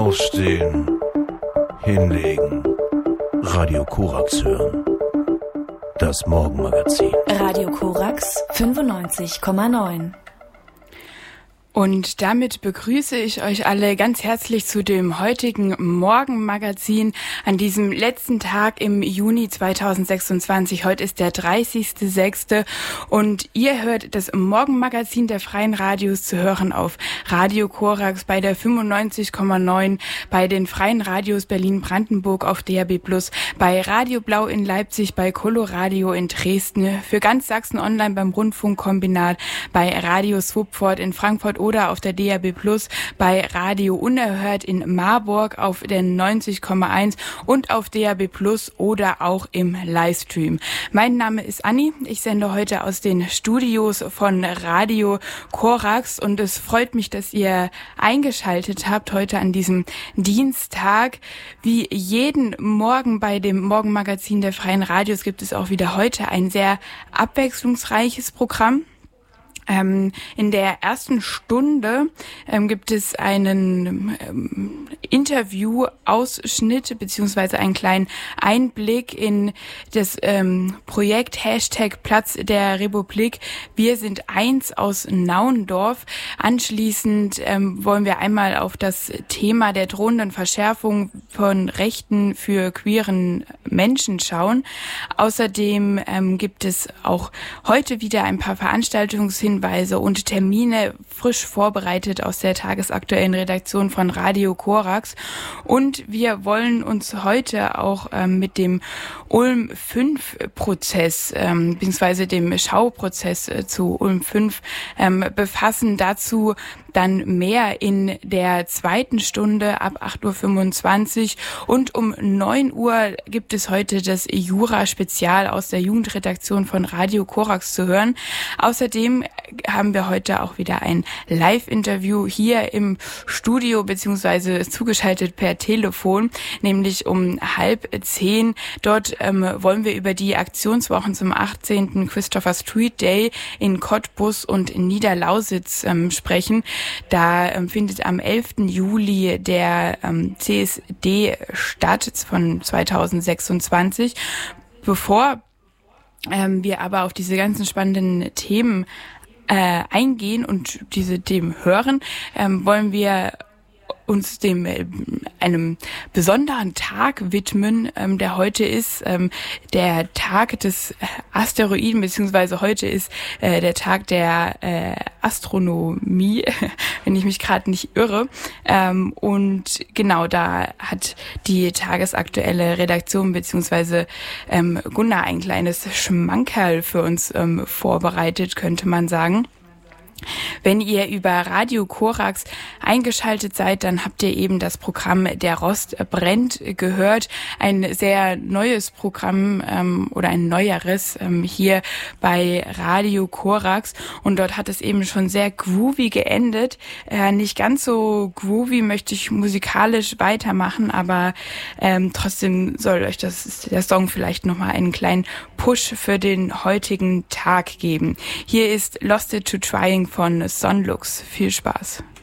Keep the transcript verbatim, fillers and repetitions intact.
Aufstehen, hinlegen, Radio Korax hören. Das Morgenmagazin. Radio Korax fünfundneunzig Komma neun. Und damit begrüße ich euch alle ganz herzlich zu dem heutigen Morgenmagazin an diesem letzten Tag im Juni zweitausendsechsundzwanzig. Heute ist der dreißigster sechste und ihr hört das Morgenmagazin der Freien Radios zu hören auf Radio Korax bei der fünfundneunzig Komma neun, bei den Freien Radios Berlin-Brandenburg auf D A B plus, bei Radio Blau in Leipzig, bei Coloradio in Dresden, für ganz Sachsen online beim Rundfunkkombinat, bei Radio Swupford in Frankfurt oder auf der D A B plus, bei Radio Unerhört in Marburg auf der neunzig Komma eins und auf D A B plus oder auch im Livestream. Mein Name ist Anni, ich sende heute aus den Studios von Radio Korax und es freut mich, dass ihr eingeschaltet habt heute an diesem Dienstag. Wie jeden Morgen bei dem Morgenmagazin der Freien Radios gibt es auch wieder heute ein sehr abwechslungsreiches Programm. Ähm, in der ersten Stunde ähm, gibt es einen ähm, Interview-Ausschnitt beziehungsweise einen kleinen Einblick in das ähm, Projekt Hashtag Platz der Republik. Wir sind eins aus Naundorf. Anschließend ähm, wollen wir einmal auf das Thema der drohenden Verschärfung von Rechten für queeren Menschen schauen. Außerdem ähm, gibt es auch heute wieder ein paar Veranstaltungshinweise und Termine frisch vorbereitet aus der tagesaktuellen Redaktion von Radio Korax. Und wir wollen uns heute auch ähm, mit dem Ulm fünf Prozess ähm, bzw. dem Schauprozess äh, zu Ulm fünf ähm, befassen. Dazu dann mehr in der zweiten Stunde ab acht Uhr fünfundzwanzig und um neun Uhr gibt es heute das Jura-Spezial aus der Jugendredaktion von Radio Korax zu hören. Außerdem haben wir heute auch wieder ein Live-Interview hier im Studio beziehungsweise zugeschaltet per Telefon, nämlich um halb zehn. Dort ähm, wollen wir über die Aktionswochen zum achtzehnten Christopher Street Day in Cottbus und in Niederlausitz ähm, sprechen. Da ähm, findet am elften Juli der ähm, C S D statt von zweitausendsechsundzwanzig. Bevor ähm, wir aber auf diese ganzen spannenden Themen äh, eingehen und diese Themen hören, ähm, wollen wir uns dem äh, einem besonderen Tag widmen, ähm, der heute ist, ähm, der Tag des Asteroiden, beziehungsweise heute ist äh, der Tag der äh, Astronomie, wenn ich mich gerade nicht irre. Ähm, und genau, da hat die tagesaktuelle Redaktion beziehungsweise ähm, Gunnar ein kleines Schmankerl für uns ähm, vorbereitet, könnte man sagen. Wenn ihr über Radio Korax eingeschaltet seid, dann habt ihr eben das Programm Der Rost brennt gehört. Ein sehr neues Programm ähm, oder ein neueres ähm, hier bei Radio Korax. Und dort hat es eben schon sehr groovy geendet. Äh, nicht ganz so groovy möchte ich musikalisch weitermachen, aber ähm, trotzdem soll euch das, der Song vielleicht nochmal einen kleinen Push für den heutigen Tag geben. Hier ist Lost It to Trying von Sonlux. Viel Spaß.